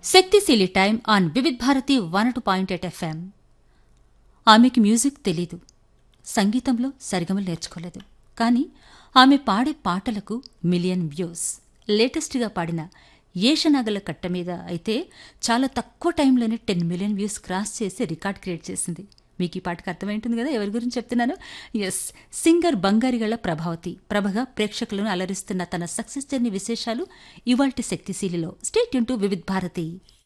శక్తిశీలి time on Vividh Bharati 102.8 FM. ఆమెకి music తెలీదు, సంగీతంలో సరిగమలు నేర్చుకోలేదు. కానీ ఆమె పాడే పాటలకు మిలియన్ వ్యూస్. లేటెస్ట్గా పాడిన ఏషనాగల కట్ట మీద అయితే చాలా తక్కువ టైంలోనే 10 మిలియన్ వ్యూస్ క్రాస్ చేసి రికార్డ్ క్రియేట్ చేసింది. మీకు ఈ పాటకు అర్థమైంటుంది కదా ఎవరి గురించి చెప్తున్నాను. Yes, singer Bangarigalla Prabhavati. ప్రభగా ప్రేక్షకులను అలరిస్తున్న తన సక్సెస్ జర్నీ విశేషాలు ఇవాల్టి శక్తిశీలిలో. Stay tune to Vividh Bharati.